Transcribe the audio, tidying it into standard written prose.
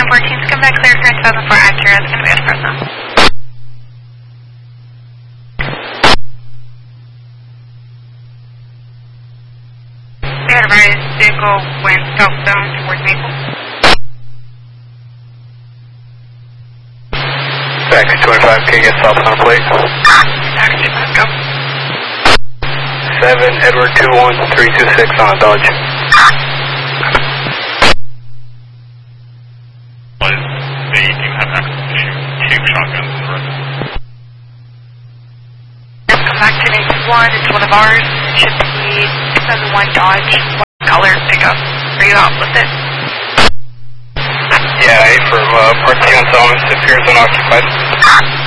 14's come back clear for 2004 Acura. It's going to be at Fresno. We had a rise vehicle went southbound towards Maple. Taxi 25, can you get southbound plate? Taxi, let's go. 7 Edward 21326 on a Dodge. They do have access to shoot 2 shotguns in the residence. Come back to Nate 1, it's one of ours. It should be 2001 Dodge, white color pickup. Are you out with it? Yeah, A from Park Gun Thomas, appears unoccupied.